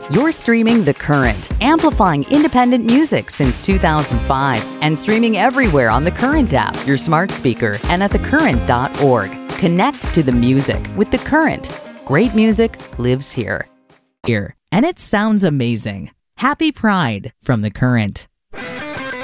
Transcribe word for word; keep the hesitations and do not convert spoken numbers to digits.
You're streaming The Current, amplifying independent music since two thousand five and streaming everywhere on the Current app, your smart speaker, and at the current dot org. Connect to the music with The Current. Great music lives here. Here. And it sounds amazing. Happy Pride from The Current.